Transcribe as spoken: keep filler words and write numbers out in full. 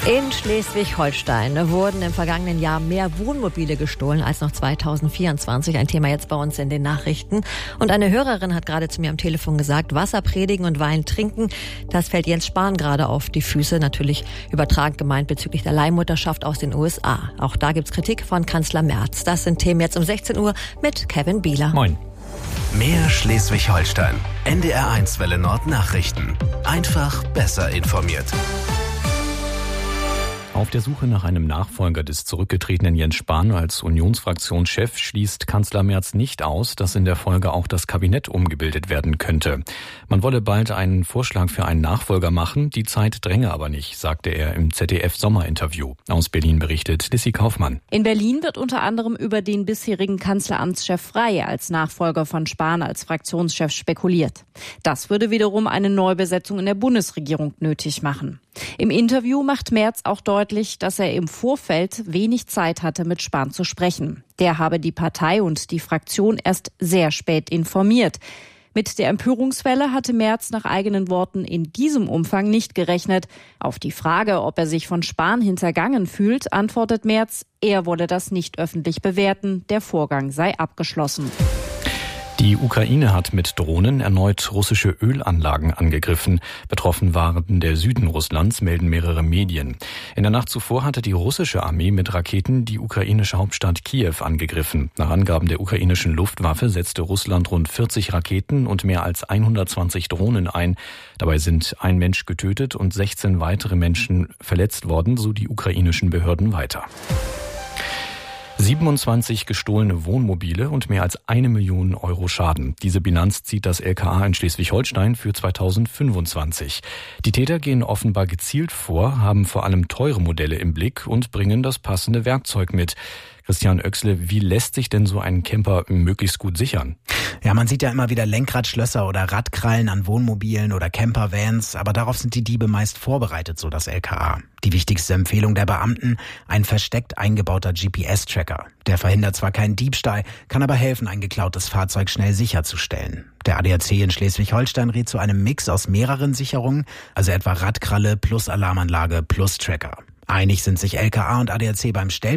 In Schleswig-Holstein wurden im vergangenen Jahr mehr Wohnmobile gestohlen als noch zweitausendvierundzwanzig. Ein Thema jetzt bei uns in den Nachrichten. Und eine Hörerin hat gerade zu mir am Telefon gesagt, Wasser predigen und Wein trinken, das fällt Jens Spahn gerade auf die Füße. Natürlich übertragend gemeint bezüglich der Leihmutterschaft aus den U S A. Auch da gibt's Kritik von Kanzler Merz. Das sind Themen jetzt um sechzehn Uhr mit Kevin Bieler. Moin. Mehr Schleswig-Holstein. N D R eins Welle Nord Nachrichten. Einfach besser informiert. Auf der Suche nach einem Nachfolger des zurückgetretenen Jens Spahn als Unionsfraktionschef schließt Kanzler Merz nicht aus, dass in der Folge auch das Kabinett umgebildet werden könnte. Man wolle bald einen Vorschlag für einen Nachfolger machen, die Zeit dränge aber nicht, sagte er im Z D F-Sommerinterview. Aus Berlin berichtet Lissy Kaufmann. In Berlin wird unter anderem über den bisherigen Kanzleramtschef Frey als Nachfolger von Spahn als Fraktionschef spekuliert. Das würde wiederum eine Neubesetzung in der Bundesregierung nötig machen. Im Interview macht Merz auch deutlich, dass er im Vorfeld wenig Zeit hatte, mit Spahn zu sprechen. Der habe die Partei und die Fraktion erst sehr spät informiert. Mit der Empörungswelle hatte Merz nach eigenen Worten in diesem Umfang nicht gerechnet. Auf die Frage, ob er sich von Spahn hintergangen fühlt, antwortet Merz, er wolle das nicht öffentlich bewerten, der Vorgang sei abgeschlossen. Die Ukraine hat mit Drohnen erneut russische Ölanlagen angegriffen. Betroffen waren der Süden Russlands, melden mehrere Medien. In der Nacht zuvor hatte die russische Armee mit Raketen die ukrainische Hauptstadt Kiew angegriffen. Nach Angaben der ukrainischen Luftwaffe setzte Russland rund vierzig Raketen und mehr als hundertzwanzig Drohnen ein. Dabei sind ein Mensch getötet und sechzehn weitere Menschen verletzt worden, so die ukrainischen Behörden weiter. siebenundzwanzig gestohlene Wohnmobile und mehr als eine Million Euro Schaden. Diese Bilanz zieht das L K A in Schleswig-Holstein für zweitausendfünfundzwanzig. Die Täter gehen offenbar gezielt vor, haben vor allem teure Modelle im Blick und bringen das passende Werkzeug mit. Christian Oechsle, wie lässt sich denn so ein Camper möglichst gut sichern? Ja, man sieht ja immer wieder Lenkradschlösser oder Radkrallen an Wohnmobilen oder Campervans, aber darauf sind die Diebe meist vorbereitet, so das L K A. Die wichtigste Empfehlung der Beamten, ein versteckt eingebauter G P S-Tracker. Der verhindert zwar keinen Diebstahl, kann aber helfen, ein geklautes Fahrzeug schnell sicherzustellen. Der A D A C in Schleswig-Holstein rät zu einem Mix aus mehreren Sicherungen, also etwa Radkralle plus Alarmanlage plus Tracker. Einig sind sich L K A und A D A C beim Stellplatz